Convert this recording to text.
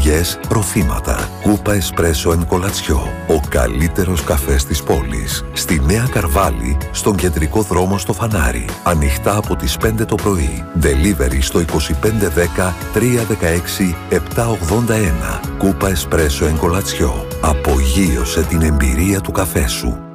ψυγές, ροφήματα. Κούπα Εσπρέσο εν Κολατσιό. Ο καλύτερος καφές της πόλης. Στη Νέα Καρβάλη, στον κεντρικό δρόμο στο Φανάρι. Ανοιχτά από τις 5 το πρωί. Delivery στο 2510 316 781. Κούπα Εσπρέσο εν Κολατσιό. Απογείωσε την εμπειρία του καφέ σου.